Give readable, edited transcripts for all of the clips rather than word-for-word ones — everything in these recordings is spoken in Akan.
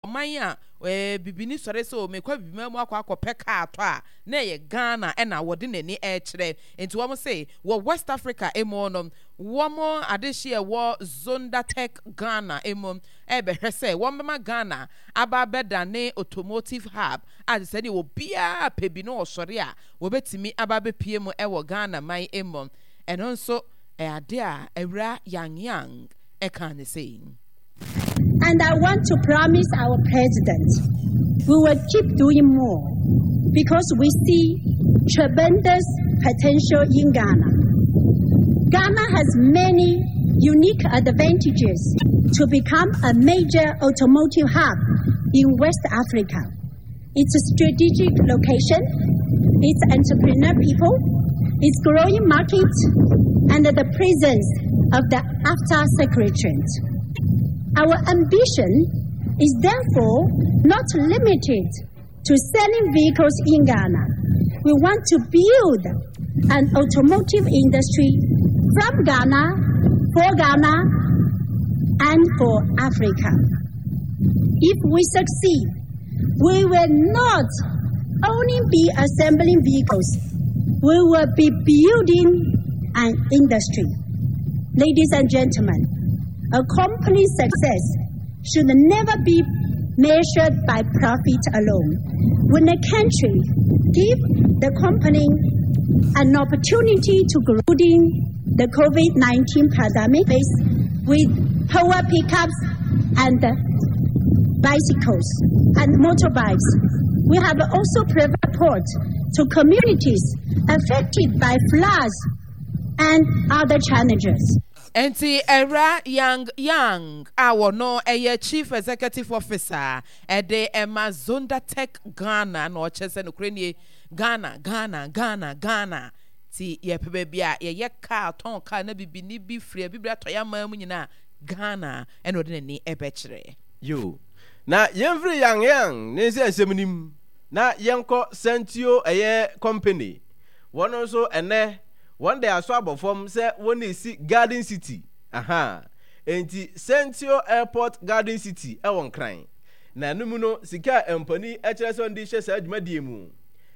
manya bibini sore so mekwa bibima mu akwa peka ato a na ye Ghana na wode nani kire enti wo say wo West Africa emono wo mo adehye wo Zonda Tech Ghana emom behwe say wo mema Ghana aba beda ne automotive hub as say ni wo bia pebi no osore a wo betimi aba bepie mu wo Ghana man emom eno nso ade a ewra yang can say. And I want to promise our president, we will keep doing more because we see tremendous potential in Ghana. Ghana has many unique advantages to become a major automotive hub in West Africa. It's a strategic location, it's entrepreneur people, its growing market, and the presence of the AFTA Secretariat. Our ambition is therefore not limited to selling vehicles in Ghana. We want to build an automotive industry from Ghana, for Ghana, and for Africa. If we succeed, we will not only be assembling vehicles, we will be building an industry. Ladies and gentlemen, a company's success should never be measured by profit alone. When a country gives the company an opportunity to grow during the COVID-19 pandemic with power pickups and bicycles and motorbikes, we have also provided support to communities affected by floods and other challenges. Enti era young our no chief executive officer de Emma Zonda Tech Ghana no chese no krenie Ghana ti ye pebebia ye car ton car na bibini bi free biblia to ya mamu nyina Ghana e no de ni ebekire yo na yemfri yang ne se asemnim na yenko Sentio company wono so ene one day I saw from say when they see Garden City. Enti Sentio Airport Garden City won crying. Na numu no sika empani echere so ndi hye sa adwumadie mu.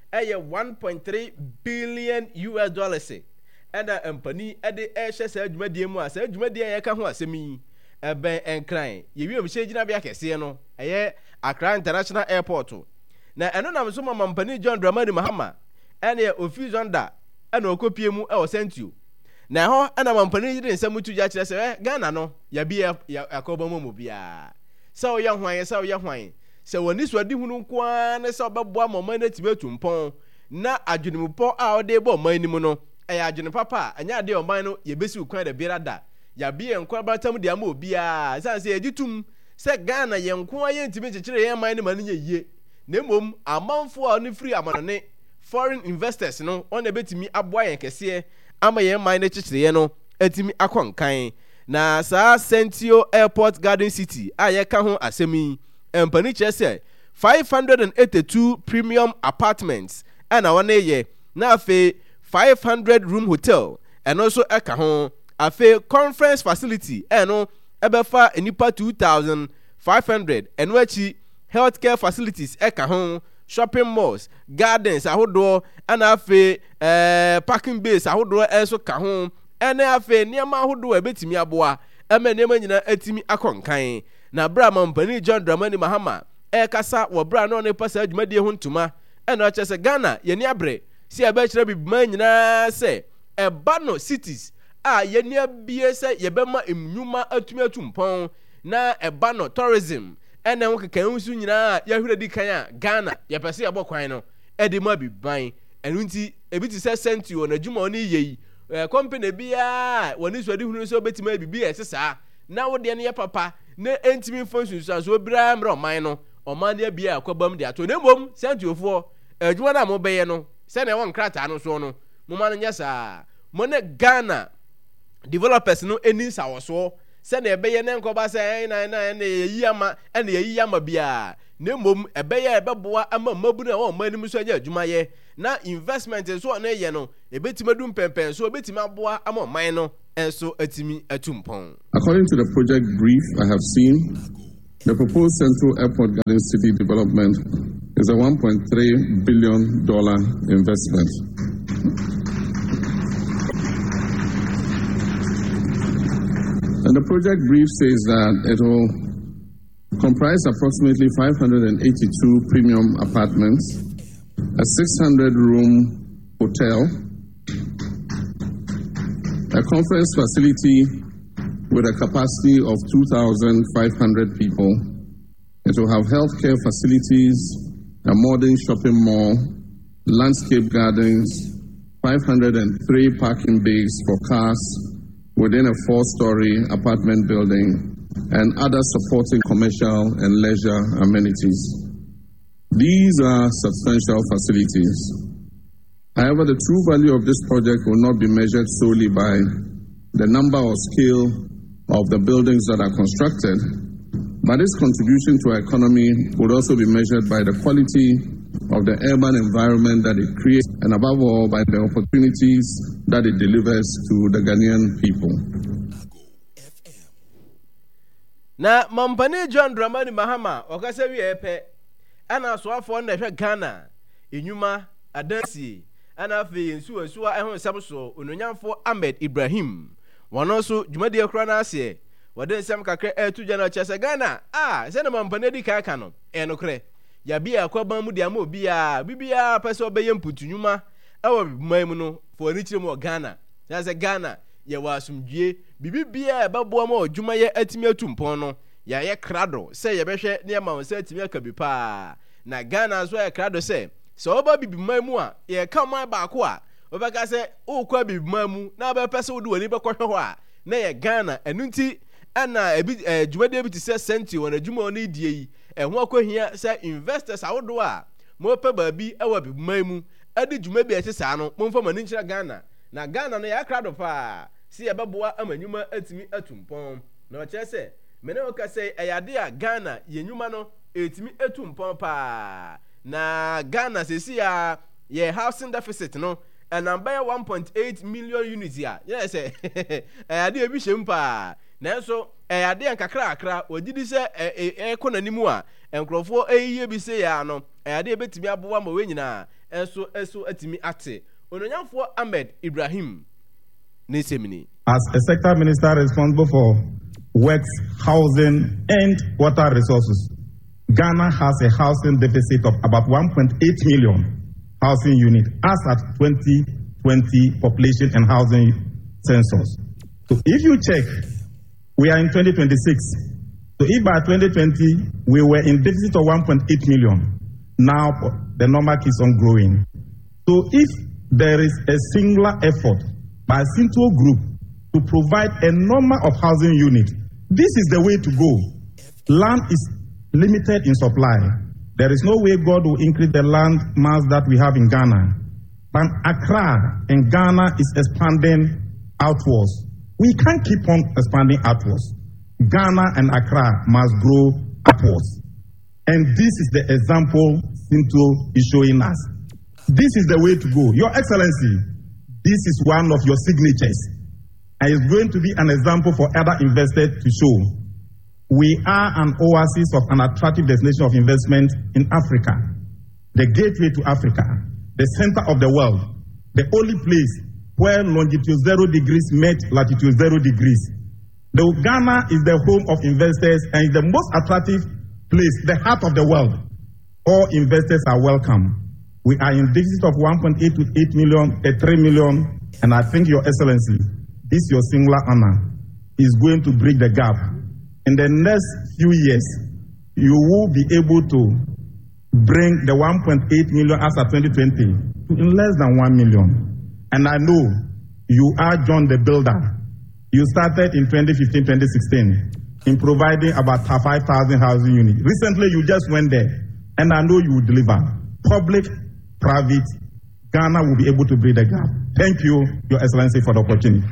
1.3 billion US dollars. Eda empani ede hye sa adwumadie mu a sa adwumadie ye ka ho asemi. Eben enkran. Ye wi obhye gina bia kese no. Accra International Airport. Na eno na so mampani John Dramani Mahama. Ene office under ana okopie mu e o Sentio na ho ana mampani yire nsam tu ja kire se Ghana no ya bi yakoba mu bia se o ye hwan se woni so adi hunu kwa na se obeboa mama na tibetu mpon na adwenimupo a ode bo man ni mu no e ya adwene papa anya ade o man no ye besi ukwan da birada ya bi enko abatam de ama obia san se egitum se Ghana ye nko aye ntime kekere ye man ni man nye yie na mom amanfo a oni free amanone foreign investors no on ebetimi aboa yen kese ama yen man na kekere no atimi akonkan na sa Sentio Airport Garden City aye ka ho asemi empani chese 582 premium apartments and one ye na afi 500 room hotel and also eka ho afi conference facility eno ebefa enipa 2500 and wachi healthcare facilities eka ho shopping malls, gardens ahodo ana afi parking base ahodo enso ka ho ene afi niam ahodo ebetimi aboa ema niam nyina atimi akonkan na bra mampani John Dramani Mahama kasa wo bra no ne pasa adwumadie ho ntuma ena chese Ghana yeni abre si ebe kire bibima nyina se eba no cities a yeni abie se yebema emnyuma atumi atumpon na eba no tourism ene wo kekan nsu nyina ya hwere di kan a Ghana ya pese abokwan no ede ma biban enu nti ebiti se Sentio na dwuma oni yeyi company bia woni so adi hunu so betima bibi esesa na wo de ne papa na entimi fonsunsu so bra mra oman no oman ne bia akwabam de ato na mom Sentio fo adwuma na mo beye no se na won krata no so no mo ma no nyesa mo ne Ghana developers no eni sawoso se na ebeye ne nkoba se na yeyi ama bia na mom ebeye ebeboa ama mabu na won manim so anya adwuma ye na investment so na ye no ebetima dum pempen so ebetima aboa ama man no enso atimi atumpon. According to the project brief I have seen, The proposed Central Airport Garden City development is a $1.3 billion investment. And the project brief says that it will comprise approximately 582 premium apartments, a 600-room hotel, a conference facility with a capacity of 2,500 people. It will have healthcare facilities, a modern shopping mall, landscape gardens, 503 parking bays for cars within a 4-story apartment building, and other supporting commercial and leisure amenities. These are substantial facilities. However, the true value of this project will not be measured solely by the number or scale of the buildings that are constructed, but its contribution to our economy would also be measured by the quality of the urban environment that it creates, and above all, by the opportunities that it delivers to the Ghanaian people. Na Mampane John Dramani Mahama, Okasewi Epe, ana soafo na hwe Ghana, enyuma adansi, ana fe nsuwa ehon samso ononyamfo Ahmed Ibrahim. Wono so dwumade akura na ase, wode nsam kakra etu gya na chese Ghana, se na Mampane di kaka no, enokre. Ya bia kwaban mu dia ma obia, bibia pese obeye mputunwuma, ewo bimam no, fo ni kire mu Ghana. Na se Ghana ye wa asumdue bibibia ebabo ma odwuma ye atimi atumpon no ya ye krado se ye behwe ne ma won se atimi akabipa na Ghana so ye krado se oba bibimamu a ye ka man baako a obeka se ukwa bibimamu na be pese wodi wani be kohwe ho a na ye Ghana enunti ana ebi dwumade bi ti se senti won adwuma oni die yi ho akohia se investors awodo a mo pe baabi ewa bibimamu adi dwuma bi etisa no mo mfa mani nkyira Ghana na Ghana no ya krado pa si ebeboa amanyuma atimi atumpon na o kyerese mene o ka say eyade a Ghana yenyuma no etimi atumpon pa na Ghana sesi ya ye housing deficit no number 1.8 million units ya say eyade e bi hjem pa na so eyade ankakra akra ogidi se ekonanimu a enkrofo eyiye bi se ya no eyade e betimi aboa ma we nyina enso atimi ate ononyamfo Ahmed Ibrahim Nesemini. As a sector minister responsible for works, housing, and water resources, Ghana has a housing deficit of about 1.8 million housing units as at 2020 population and housing census. So if you check, we are in 2026. So if by 2020 we were in deficit of 1.8 million, now the number keeps on growing. So if there is a singular effort by a Central Group to provide a number of housing units, this is the way to go. Land is limited in supply. There is no way God will increase the land mass that we have in Ghana. But Accra in Ghana is expanding outwards. We can't keep on expanding outwards. Ghana and Accra must grow upwards. And this is the example Central is showing us. This is the way to go. Your Excellency, this is one of your signatures. And it's going to be an example for other investors to show. We are an oasis of an attractive destination of investment in Africa. The gateway to Africa, the center of the world, the only place where longitude 0 degrees met latitude 0 degrees. The Ghana is the home of investors and is the most attractive place, the heart of the world. All investors are welcome. We are in deficit of 1.8 to 8 million, 3 million, and I think, Your Excellency, this your singular honor is going to bridge the gap. In the next few years, you will be able to bring the 1.8 million as of 2020 to in less than 1 million. And I know you are John the Builder. You started in 2015-2016 in providing about 5,000 housing units. Recently, you just went there, and I know you will deliver. Public, private, Ghana will be able to bridge the gap. Thank you, Your Excellency, for the opportunity.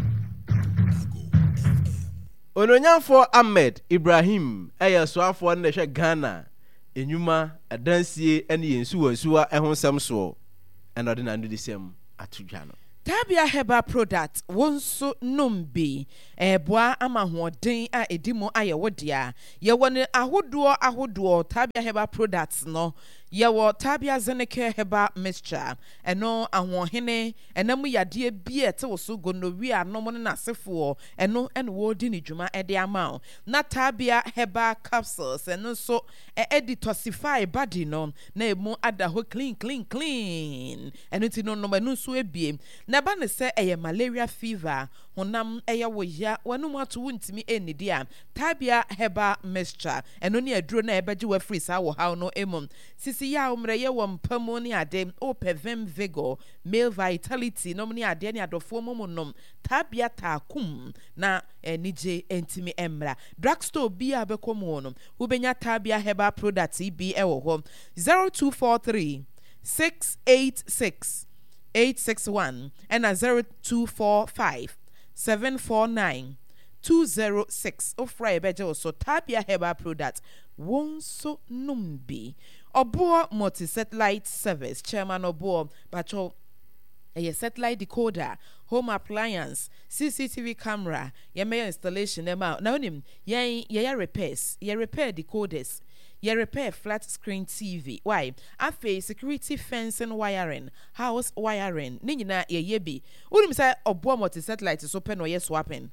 Ononyamfo Ahmed Ibrahim soafo na hwe Ghana enyuma adansie ene yensuwa ehonsam so eno de nanu disem atudwa no Tabia Heba product wonso numbi boa ama hoden a edimo ayewodia ye woni ahoduo Tabia Heba products no ye wo Tabia Zeneke Heba mixture eno ahohene enam yade bie te wo so gonorrhea no mo na sefo eno wo di ni dwuma ede ama na Tabia Heba capsules eno so detoxify body no na emu ada ho clean eno ti no enu so ebie na ba ne se malaria fever honam wo ya wanum ato wuntimi enidi a Tabia Heba mixture eno ne aduro na ebeje wa free sa wo haw no emum sisi ya umre ye wo mpamu ne ade opevem vigor male vitality no ne ade ne adofo mumum Tabia takum na nije entimi emra drugstore bia bekomu no ubenya Tabia Heba products bi ewo ho 0243 686 861 and 0245 749 206 ofra ebeje so Tabia Heba product wonso numbi obo multi satellite service chairman obo bacho a satellite decoder home appliance CCTV camera ye installation now onim ye repairs ye repair decoders ye repair flat screen TV. Why? Afe security fencing wiring, house wiring. Ni nyina ye bi. Unim say obo multi satellite is open or ye swapping.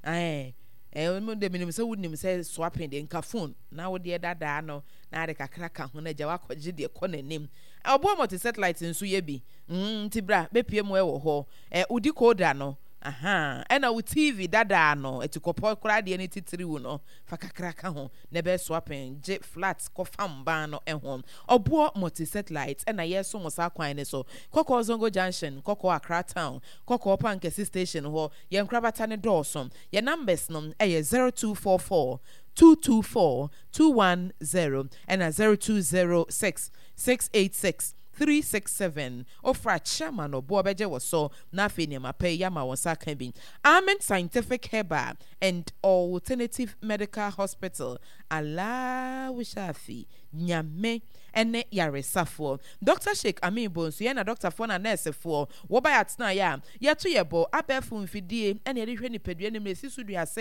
De minim say wouldn't say swapping the nka phone. Now de dada no na de kakra ka ho na jawa kwaje de ko nanim. Obo multi satellite nso ye bi. Tibra be pie mo e wo ho. Udi coder no. Ena with TV dada no etikopo kura de ni titiri wo no fa kakra ka ho na be swapping j flat ko famba no ehom obo multi satellite ena yeso mo sa kwan ne so Koko Zongo Junction Koko Accra town Koko Pankesi station ho ye nkrabata ne dawson ye numbers no 0244 224 210 and 0206 686 367 ofra chairman obo beje wo so na fe ne mapay yama wonsa kan bi Amen Scientific Heba and Alternative Medical Hospital ala wishafi nyame ene yaresafo Dr. Sheikh Amin Bonsu ye na doctor for na nurse for wo ba yatna ya to yebo abefu mfidie ene ye hwe ni pedue ne mesi sudua